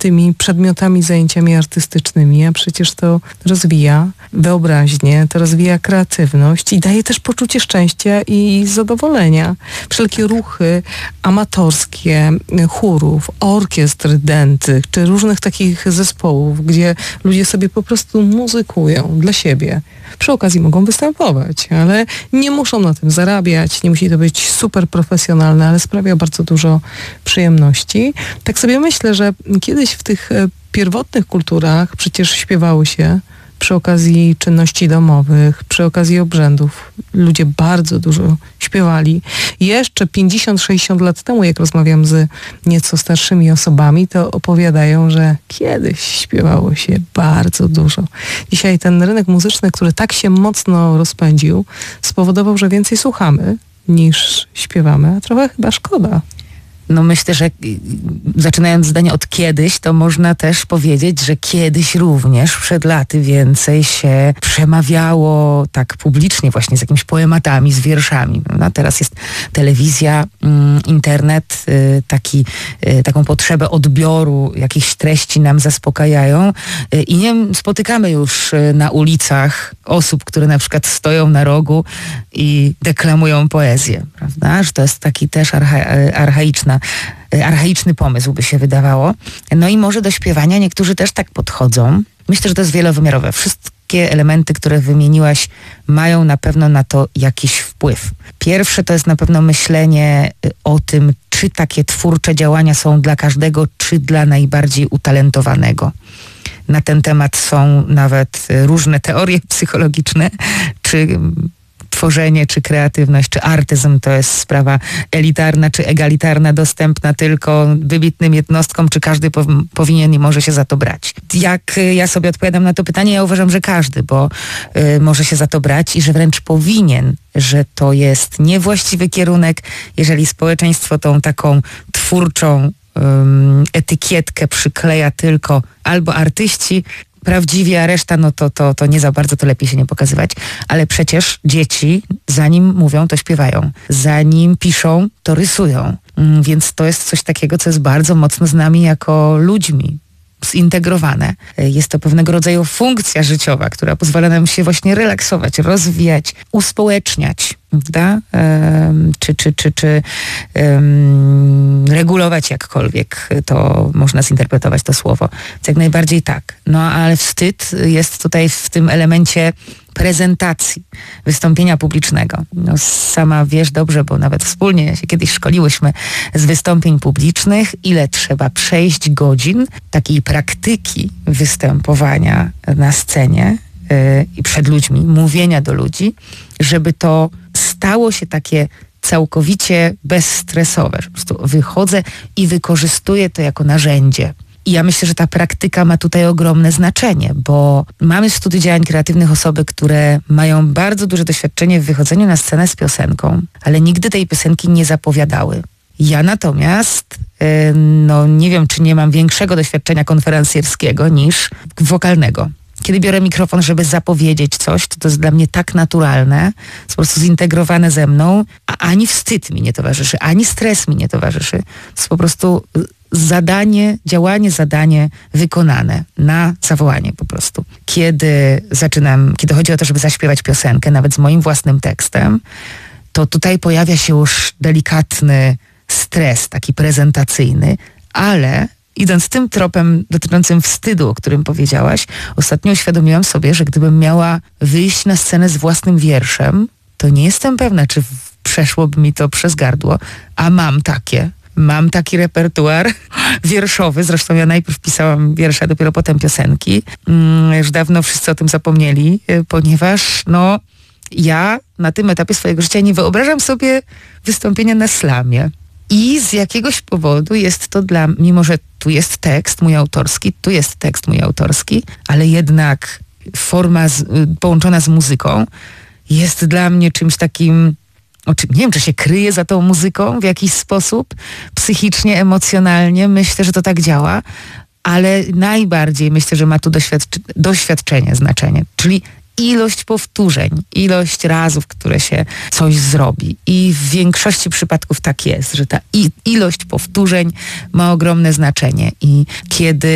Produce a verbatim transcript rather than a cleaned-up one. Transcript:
tymi przedmiotami, zajęciami artystycznymi, a przecież to rozwija wyobraźnię, to rozwija kreatywność i daje też poczucie szczęścia i zadowolenia. Wszelkie ruchy amatorskie, chórów, orkiestr dętych, czy różnych takich zespołów, gdzie ludzie sobie po prostu muzykują dla siebie. Przy okazji mogą występować, ale nie muszą na tym zarabiać, nie musi to być super profesjonalne, ale sprawia bardzo dużo przyjemności. Tak sobie myślę, że kiedyś w tych pierwotnych kulturach przecież śpiewało się przy okazji czynności domowych, przy okazji obrzędów. Ludzie bardzo dużo śpiewali. Jeszcze pięćdziesiąt sześćdziesiąt lat temu, jak rozmawiam z nieco starszymi osobami, to opowiadają, że kiedyś śpiewało się bardzo dużo. Dzisiaj ten rynek muzyczny, który tak się mocno rozpędził, spowodował, że więcej słuchamy niż śpiewamy, a trochę chyba szkoda. No myślę, że zaczynając zdanie od kiedyś, to można też powiedzieć, że kiedyś również przed laty więcej się przemawiało tak publicznie właśnie z jakimiś poematami, z wierszami. No, teraz jest telewizja, mm, internet, y, taki, y, taką potrzebę odbioru jakichś treści nam zaspokajają y, i nie spotykamy już y, na ulicach osób, które na przykład stoją na rogu i deklamują poezję, prawda? Że to jest taki też archa- archaiczna archaiczny pomysł, by się wydawało. No i może do śpiewania niektórzy też tak podchodzą. Myślę, że to jest wielowymiarowe. Wszystkie elementy, które wymieniłaś, mają na pewno na to jakiś wpływ. Pierwsze to jest na pewno myślenie o tym, czy takie twórcze działania są dla każdego, czy dla najbardziej utalentowanego. Na ten temat są nawet różne teorie psychologiczne, czy tworzenie, czy kreatywność, czy artyzm to jest sprawa elitarna, czy egalitarna, dostępna tylko wybitnym jednostkom, czy każdy pow- powinien i może się za to brać. Jak ja sobie odpowiadam na to pytanie, ja uważam, że każdy, bo y, może się za to brać i że wręcz powinien, że to jest niewłaściwy kierunek, jeżeli społeczeństwo tą taką twórczą um, etykietkę przykleja tylko albo artyści, prawdziwie, a reszta, no to, to, to nie za bardzo, to lepiej się nie pokazywać. Ale przecież dzieci, zanim mówią, to śpiewają. Zanim piszą, to rysują. Więc to jest coś takiego, co jest bardzo mocno z nami jako ludźmi zintegrowane. Jest to pewnego rodzaju funkcja życiowa, która pozwala nam się właśnie relaksować, rozwijać, uspołeczniać, prawda? Um, czy czy, czy, czy um, regulować jakkolwiek to można zinterpretować to słowo. Więc jak najbardziej tak. No ale wstyd jest tutaj w tym elemencie prezentacji, wystąpienia publicznego. No, sama wiesz dobrze, bo nawet wspólnie się kiedyś szkoliłyśmy z wystąpień publicznych, ile trzeba przejść godzin takiej praktyki występowania na scenie yy, i przed ludźmi, mówienia do ludzi, żeby to stało się takie całkowicie bezstresowe. Że po prostu wychodzę i wykorzystuję to jako narzędzie. I ja myślę, że ta praktyka ma tutaj ogromne znaczenie, bo mamy w Studiu Działań Kreatywnych osoby, które mają bardzo duże doświadczenie w wychodzeniu na scenę z piosenką, ale nigdy tej piosenki nie zapowiadały. Ja natomiast, yy, no nie wiem, czy nie mam większego doświadczenia konferencjerskiego niż wokalnego. Kiedy biorę mikrofon, żeby zapowiedzieć coś, to to jest dla mnie tak naturalne, jest po prostu zintegrowane ze mną, a ani wstyd mi nie towarzyszy, ani stres mi nie towarzyszy. To jest po prostu zadanie, działanie, zadanie wykonane na zawołanie po prostu. Kiedy zaczynam, kiedy chodzi o to, żeby zaśpiewać piosenkę, nawet z moim własnym tekstem, to tutaj pojawia się już delikatny stres, taki prezentacyjny, ale idąc tym tropem dotyczącym wstydu, o którym powiedziałaś, ostatnio uświadomiłam sobie, że gdybym miała wyjść na scenę z własnym wierszem, to nie jestem pewna, czy przeszłoby mi to przez gardło, a mam takie. Mam taki repertuar wierszowy, zresztą ja najpierw pisałam wiersze, a dopiero potem piosenki. Już dawno wszyscy o tym zapomnieli, ponieważ no ja na tym etapie swojego życia nie wyobrażam sobie wystąpienia na slamie. I z jakiegoś powodu jest to dla mnie, mimo że tu jest tekst mój autorski, tu jest tekst mój autorski, ale jednak forma z, połączona z muzyką jest dla mnie czymś takim, o czym, nie wiem, czy się kryje za tą muzyką w jakiś sposób, psychicznie, emocjonalnie, myślę, że to tak działa, ale najbardziej myślę, że ma tu doświadcz- doświadczenie znaczenie, czyli ilość powtórzeń, ilość razów, które się coś zrobi. I w większości przypadków tak jest, że ta i- ilość powtórzeń ma ogromne znaczenie. I kiedy